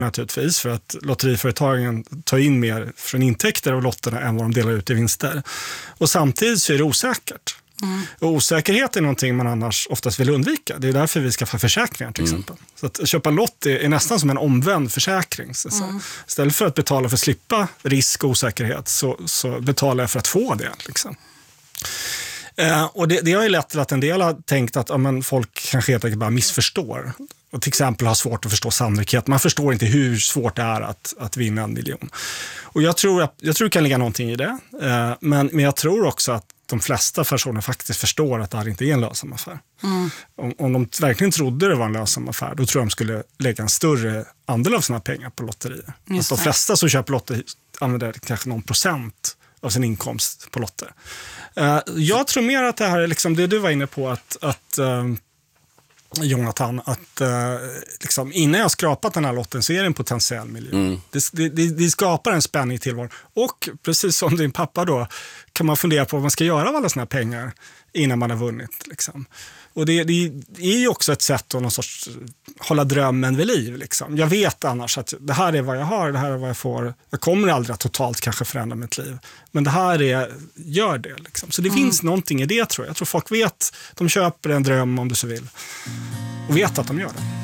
naturligtvis, för att lotteriföretagen tar in mer från intäkter av lotterna än vad de delar ut i vinster. Och samtidigt så är det osäkert. Och osäkerhet är någonting man annars oftast vill undvika. Det är därför vi ska få försäkringar till exempel. Så att köpa lott är nästan som en omvänd försäkring. Så istället för att betala för att slippa risk och osäkerhet så betalar jag för att få det. Liksom. Och det har ju lett till att en del har tänkt att folk kanske helt enkelt bara missförstår. Och till exempel har svårt att förstå sannolikhet. Man förstår inte hur svårt det är att vinna 1 miljon. Och jag tror det kan ligga någonting i det. Men jag tror också att de flesta personer faktiskt förstår att det här inte är en lönsam affär. Om de verkligen trodde det var en lönsam affär, då tror jag de skulle lägga en större andel av sina pengar på lotterier. Alltså de flesta som köper lotter använder kanske någon procent av sin inkomst på lotter. Jag tror mer att det här är liksom det du var inne på att Jonathan, att liksom, innan jag skrapat den här lotten så är det en potentiell miljon. Det skapar en spänning till vår. Och precis som din pappa då kan man fundera på vad man ska göra av alla såna här pengar innan man har vunnit. Liksom. Och det är ju också ett sätt att någon sorts hålla drömmen vid liv. Liksom. Jag vet annars att det här är vad jag har, det här är vad jag får. Jag kommer aldrig att totalt kanske förändra mitt liv. Men det här gör det. Liksom. Så det finns någonting i det tror jag. Jag tror folk vet, de köper en dröm om du så vill. Och vet att de gör det.